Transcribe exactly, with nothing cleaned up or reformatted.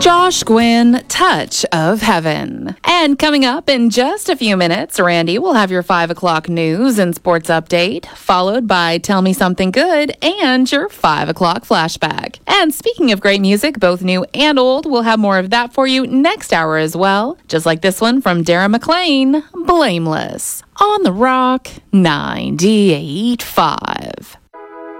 Josh Gwynn, Touch of Heaven. And coming up in just a few minutes, Randy will have your five o'clock news and sports update, followed by Tell Me Something Good and your five o'clock flashback. And speaking of great music, both new and old, we'll have more of that for you next hour as well, just like this one from Dara McClain, Blameless, on the Rock ninety-eight point five.